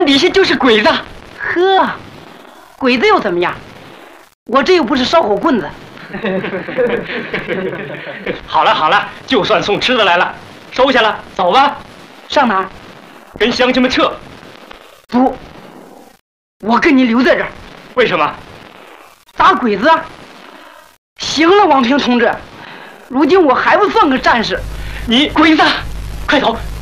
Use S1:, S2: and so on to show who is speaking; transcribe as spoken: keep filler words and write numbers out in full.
S1: 底下就是鬼子。呵，鬼子又怎么样？我这又不是烧火棍子。
S2: 好了好了，就算送吃的来了，收下了，走吧。
S1: 上哪儿？
S2: 跟乡亲们撤。
S1: 不，我跟你留在这儿。
S2: 为什么？
S1: 打鬼子啊！行了，王平同志，如今我还不算个战士。
S2: 你
S1: 鬼子，
S2: 快走！